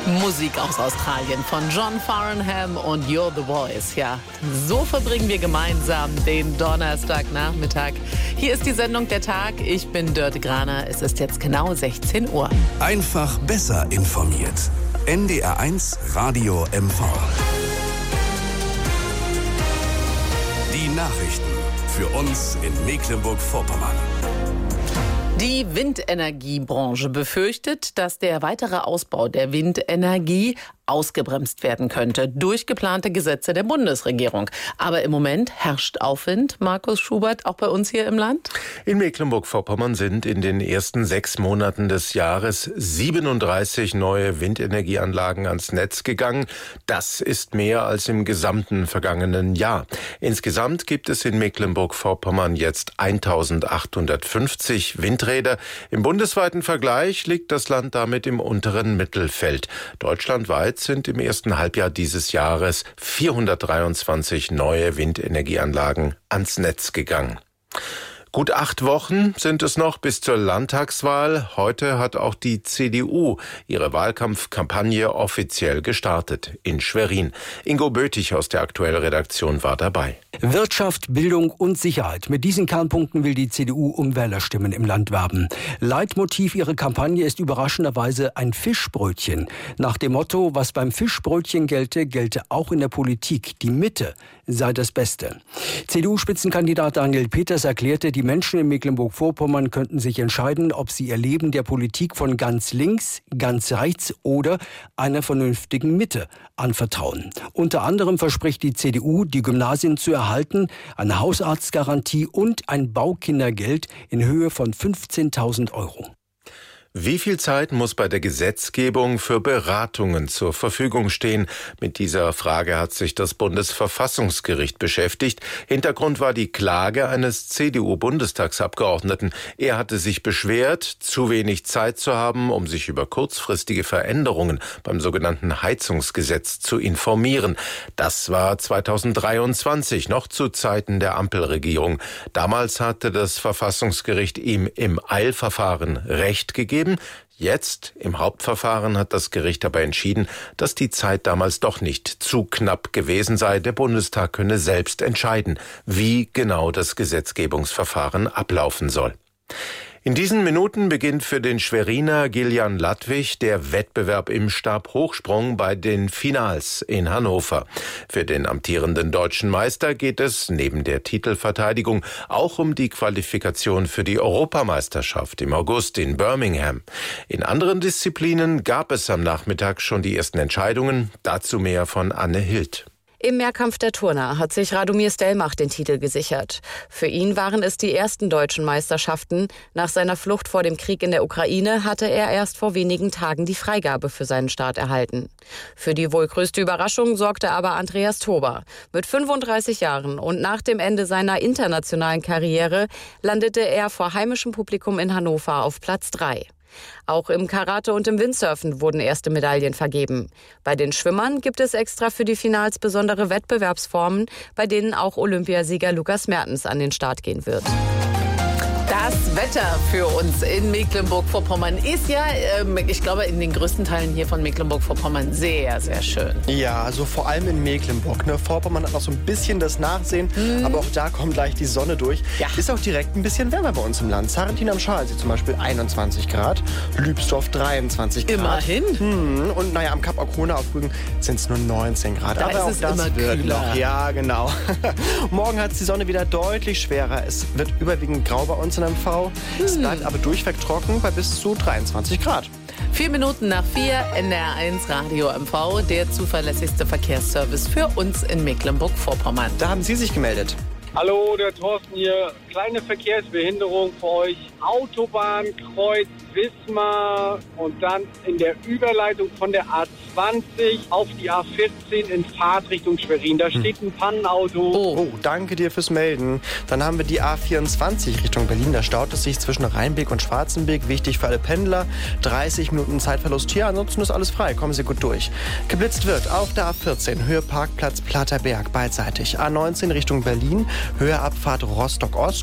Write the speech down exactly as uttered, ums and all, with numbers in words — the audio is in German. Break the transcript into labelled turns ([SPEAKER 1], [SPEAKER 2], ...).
[SPEAKER 1] Musik aus Australien von John Farnham und You're the Voice. Ja, so verbringen wir gemeinsam den Donnerstagnachmittag. Hier ist die Sendung Der Tag. Ich bin Dörte Graner. Es ist jetzt genau sechzehn Uhr.
[SPEAKER 2] Einfach besser informiert. N D R eins Radio M V. Die Nachrichten für uns in Mecklenburg-Vorpommern.
[SPEAKER 1] Die Windenergiebranche befürchtet, dass der weitere Ausbau der Windenergie ausgebremst werden könnte durch geplante Gesetze der Bundesregierung. Aber im Moment herrscht Aufwind, Markus Schubert, auch bei uns hier im Land?
[SPEAKER 3] In Mecklenburg-Vorpommern sind in den ersten sechs Monaten des Jahres siebenunddreißig neue Windenergieanlagen ans Netz gegangen. Das ist mehr als im gesamten vergangenen Jahr. Insgesamt gibt es in Mecklenburg-Vorpommern jetzt eintausendachthundertfünfzig Windräder. Im bundesweiten Vergleich liegt das Land damit im unteren Mittelfeld. Deutschlandweit sind im ersten Halbjahr dieses Jahres vierhundertdreiundzwanzig neue Windenergieanlagen ans Netz gegangen. Gut acht Wochen sind es noch bis zur Landtagswahl. Heute hat auch die C D U ihre Wahlkampfkampagne offiziell gestartet in Schwerin. Ingo Bötig aus der Aktuell-Redaktion war dabei.
[SPEAKER 4] Wirtschaft, Bildung und Sicherheit. Mit diesen Kernpunkten will die C D U um Wählerstimmen im Land werben. Leitmotiv ihrer Kampagne ist überraschenderweise ein Fischbrötchen. Nach dem Motto, was beim Fischbrötchen gelte, gelte auch in der Politik. Die Mitte sei das Beste. C D U-Spitzenkandidat Daniel Peters erklärte, die Menschen in Mecklenburg-Vorpommern könnten sich entscheiden, ob sie ihr Leben der Politik von ganz links, ganz rechts oder einer vernünftigen Mitte anvertrauen. Unter anderem verspricht die C D U, die Gymnasien zu erhalten, eine Hausarztgarantie und ein Baukindergeld in Höhe von fünfzehntausend Euro.
[SPEAKER 3] Wie viel Zeit muss bei der Gesetzgebung für Beratungen zur Verfügung stehen? Mit dieser Frage hat sich das Bundesverfassungsgericht beschäftigt. Hintergrund war die Klage eines C D U-Bundestagsabgeordneten. Er hatte sich beschwert, zu wenig Zeit zu haben, um sich über kurzfristige Veränderungen beim sogenannten Heizungsgesetz zu informieren. Das war zweitausenddreiundzwanzig, noch zu Zeiten der Ampelregierung. Damals hatte das Verfassungsgericht ihm im Eilverfahren Recht gegeben. Jetzt, im Hauptverfahren, hat das Gericht aber entschieden, dass die Zeit damals doch nicht zu knapp gewesen sei. Der Bundestag könne selbst entscheiden, wie genau das Gesetzgebungsverfahren ablaufen soll. In diesen Minuten beginnt für den Schweriner Gillian Ladwig der Wettbewerb im Stabhochsprung bei den Finals in Hannover. Für den amtierenden deutschen Meister geht es neben der Titelverteidigung auch um die Qualifikation für die Europameisterschaft im August in Birmingham. In anderen Disziplinen gab es am Nachmittag schon die ersten Entscheidungen. Dazu mehr von Anne Hild.
[SPEAKER 5] Im Mehrkampf der Turner hat sich Radomir Stelmach den Titel gesichert. Für ihn waren es die ersten deutschen Meisterschaften. Nach seiner Flucht vor dem Krieg in der Ukraine hatte er erst vor wenigen Tagen die Freigabe für seinen Start erhalten. Für die wohl größte Überraschung sorgte aber Andreas Tober. Mit fünfunddreißig Jahren und nach dem Ende seiner internationalen Karriere landete er vor heimischem Publikum in Hannover auf Platz drei. Auch im Karate und im Windsurfen wurden erste Medaillen vergeben. Bei den Schwimmern gibt es extra für die Finals besondere Wettbewerbsformen, bei denen auch Olympiasieger Lukas Mertens an den Start gehen wird.
[SPEAKER 1] Das Wetter für uns in Mecklenburg-Vorpommern ist ja, ähm, ich glaube, in den größten Teilen hier von Mecklenburg-Vorpommern sehr, sehr schön.
[SPEAKER 6] Ja, also vor allem in Mecklenburg. Ne? Vorpommern hat noch so ein bisschen das Nachsehen, hm. aber auch da kommt gleich die Sonne durch. Ja. Ist auch direkt ein bisschen wärmer bei uns im Land. Sarrentin am Schalsee zum Beispiel einundzwanzig Grad, Lübsdorf dreiundzwanzig Grad.
[SPEAKER 1] Immerhin.
[SPEAKER 6] Hm. Und naja, am Kap Arkona auf Rügen sind es nur neunzehn Grad.
[SPEAKER 1] Da
[SPEAKER 6] aber
[SPEAKER 1] ist
[SPEAKER 6] auch
[SPEAKER 1] es
[SPEAKER 6] das
[SPEAKER 1] immer
[SPEAKER 6] wird
[SPEAKER 1] kühler.
[SPEAKER 6] noch. Ja, genau. Morgen hat es die Sonne wieder deutlich schwerer. Es wird überwiegend grau bei uns in M V. Hm. Es bleibt aber durchweg trocken bei bis zu dreiundzwanzig Grad.
[SPEAKER 1] Vier Minuten nach vier, N D R eins Radio M V, der zuverlässigste Verkehrsservice für uns in Mecklenburg-Vorpommern.
[SPEAKER 6] Da haben Sie sich gemeldet.
[SPEAKER 7] Hallo, der Thorsten hier. Kleine Verkehrsbehinderung für euch. Autobahnkreuz Wismar und dann in der Überleitung von der A zwanzig auf die A vierzehn in Fahrtrichtung Schwerin. Da steht ein Pannenauto.
[SPEAKER 6] Oh. oh, danke dir fürs Melden. Dann haben wir die A vierundzwanzig Richtung Berlin. Da staut es sich zwischen Rheinbeek und Schwarzenbeek. Wichtig für alle Pendler. dreißig Minuten Zeitverlust hier. Ansonsten ist alles frei. Kommen Sie gut durch. Geblitzt wird auf der A vierzehn. Höhe Parkplatz Platterberg beidseitig. A neunzehn Richtung Berlin. Höhe Abfahrt Rostock Ost.